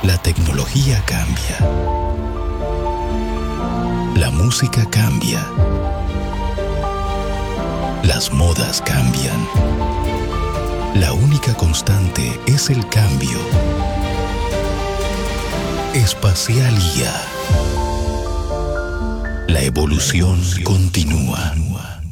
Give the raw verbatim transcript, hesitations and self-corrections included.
La tecnología cambia. La música cambia. Las modas cambian. La única constante es el cambio. Espacial I A. La evolución continúa.